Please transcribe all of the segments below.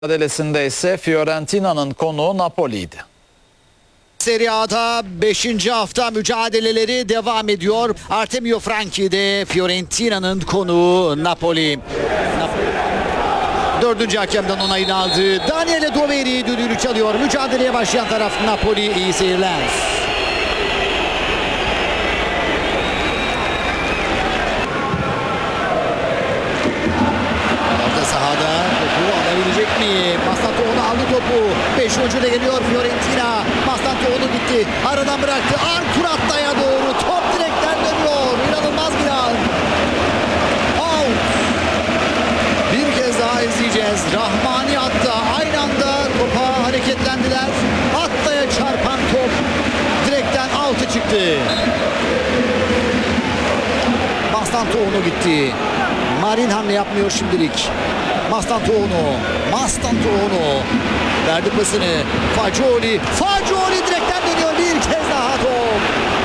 Mücadelesinde ise Fiorentina'nın konuğu Napoli'ydi. Serie A'da 5. hafta mücadeleleri devam ediyor. Artemio Franchi'de Fiorentina'nın konuğu Napoli. 4. hakemden onayını aldı. Daniele Doveri düdüğünü çalıyor. Mücadeleye başlayan taraf Napoli. İyi seyirler. Orta sahada topu alabilecek mi? Mastantuono aldı topu. 5 oyuncu da geliyor Fiorentina. Mastantuono gitti. Aradan bıraktı. Artur Atta'ya doğru. Top direkten dönüyor. İnanılmaz bir an. Out. Bir kez daha izleyeceğiz. Rahmani Atta aynı anda topa hareketlendiler. Atta'ya çarpan top direkten out'a çıktı. Mastantuono gitti. Marin hamle yapmıyor şimdilik. Mastantuono verdi pasını. Fagioli direkten dönüyor bir kez daha top.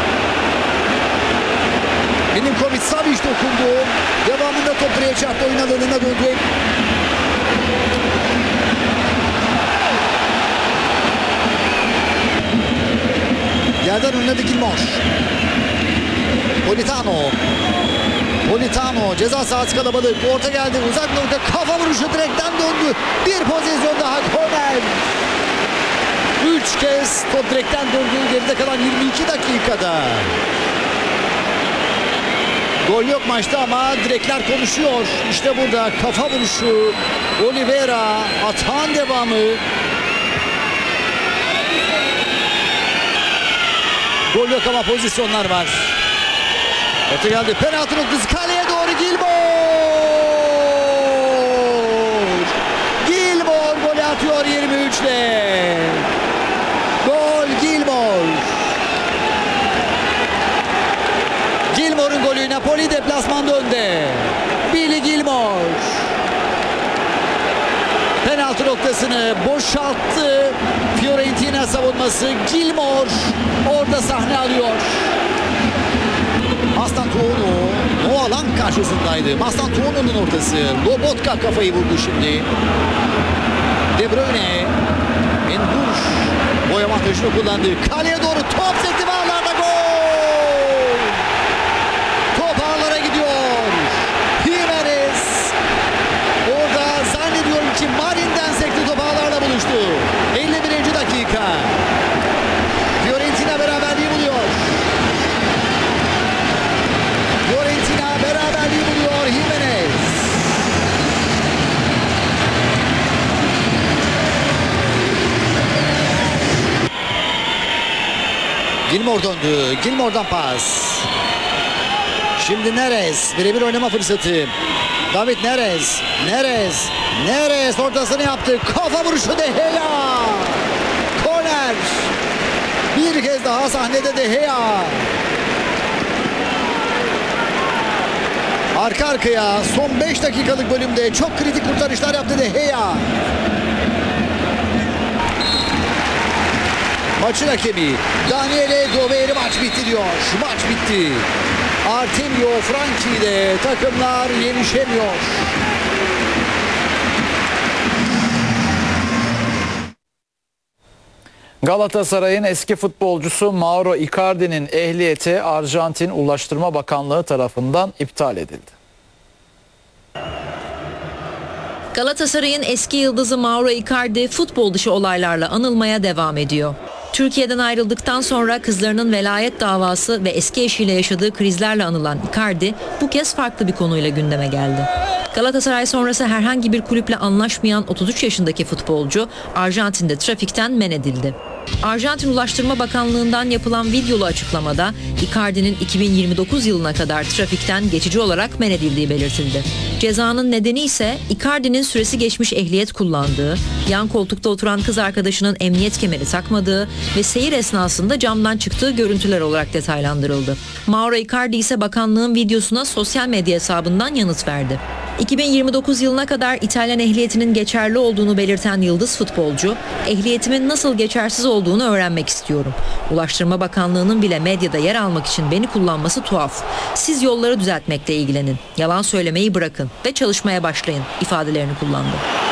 Milinkovic Savic dokundu. Devamında top direğe çarptı, oyun alanına döndü. Yerden önüne Gilmour. Politano ceza sahası kalabalık. Orta geldi. Uzak nokta kafa vuruşu direkten döndü. Bir pozisyon daha korner. 3 kez top direkten döndü. Geride kalan 22 dakikada. Gol yok maçta ama direkler konuşuyor. İşte burada kafa vuruşu. Oliveira atan devamı. Gol yok ama pozisyonlar var. Orta geldi. Penaltı noktası kaleye doğru Gilmour. Gilmour golü atıyor 23'te. Gol Gilmour. Gilmour'un golü Napoli deplasmanda önde. Billy Gilmour. Penaltı noktasını boşalttı. Fiorentina savunması. Gilmour orada sahne alıyor. Mastantuono o alan karşısındaydı. Mastantuono'nun ortası. Lobotka kafayı vurdu şimdi. De Bruyne. Endur boy avantajını kullandı. Kaleye doğru top sekti ve ağlarda gol. Top ağlara gidiyor. Jimenez. Orada zannediyorum ki Marin'den sekti, top ağlarla buluştu. 51. dakika. Fiorentina beraberliği buluyor. Jimenez. Gilmour döndü. Gilmour'dan pas. Şimdi Neres. Birebir oynama fırsatı. David Neres. Neres ortasını yaptı. Kafa vuruşu De Gea. Korner. Bir kez daha sahnede De Gea. Arka arkaya son 5 dakikalık bölümde çok kritik kurtarışlar yaptı De Gea. Maçın hakemi Daniele Doveri maç bitti diyor. Maç bitti. Artemio Franchi ile takımlar yenişemiyor. Galatasaray'ın eski futbolcusu Mauro Icardi'nin ehliyeti Arjantin Ulaştırma Bakanlığı tarafından iptal edildi. Galatasaray'ın eski yıldızı Mauro Icardi futbol dışı olaylarla anılmaya devam ediyor. Türkiye'den ayrıldıktan sonra kızlarının velayet davası ve eski eşiyle yaşadığı krizlerle anılan Icardi bu kez farklı bir konuyla gündeme geldi. Galatasaray sonrası herhangi bir kulüple anlaşmayan 33 yaşındaki futbolcu Arjantin'de trafikten men edildi. Arjantin Ulaştırma Bakanlığı'ndan yapılan videolu açıklamada Icardi'nin 2029 yılına kadar trafikten geçici olarak men edildiği belirtildi. Cezanın nedeni ise Icardi'nin süresi geçmiş ehliyet kullandığı, yan koltukta oturan kız arkadaşının emniyet kemeri takmadığı ve seyir esnasında camdan çıktığı görüntüler olarak detaylandırıldı. Mauro Icardi ise bakanlığın videosuna sosyal medya hesabından yanıt verdi. 2029 yılına kadar İtalyan ehliyetinin geçerli olduğunu belirten yıldız futbolcu, ehliyetimin nasıl geçersiz olduğunu öğrenmek istiyorum. Ulaştırma Bakanlığı'nın bile medyada yer almak için beni kullanması tuhaf. Siz yolları düzeltmekle ilgilenin, yalan söylemeyi bırakın ve çalışmaya başlayın ifadelerini kullandı.